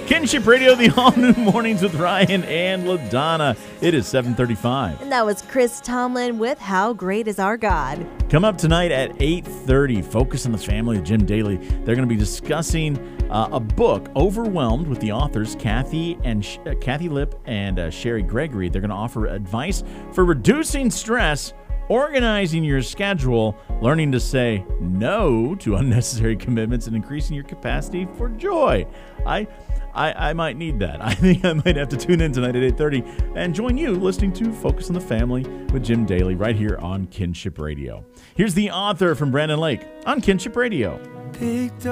Kinship Radio, the all-new mornings with Ryan and LaDonna. It is 7:35. And that was Chris Tomlin with How Great Is Our God. Come up tonight at 8:30, Focus on the Family with Jim Daly. They're going to be discussing a book, Overwhelmed, with the authors Kathy Lipp and Sherry Gregory. They're going to offer advice for reducing stress, organizing your schedule, learning to say no to unnecessary commitments, and increasing your capacity for joy. I might need that. I think I might have to tune in tonight at 8:30 and join you listening to Focus on the Family with Jim Daly right here on Kinship Radio. Here's the author from Brandon Lake on Kinship Radio.